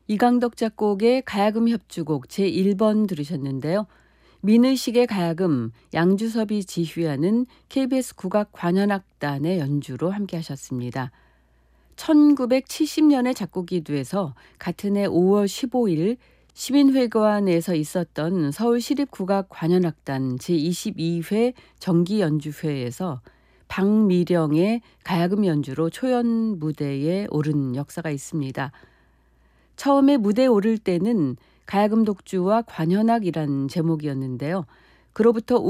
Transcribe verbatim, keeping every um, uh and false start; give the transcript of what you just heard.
이강덕 작곡의 가야금 협주곡 제일 번 들으셨는데요. 민의식의 가야금, 양주섭이 지휘하는 케이비에스 국악 관현악단의 연주로 함께 하셨습니다. 천구백칠십 년에 작곡이 돼서 같은 해 오월 십오일 시민회관에서 있었던 서울시립국악관현악단 제이십이 회 정기연주회에서 박미령의 가야금 연주로 초연 무대에 오른 역사가 있습니다. 처음에 무대에 오를 때는 가야금 독주와 관현악이란 제목이었는데요. 그로부터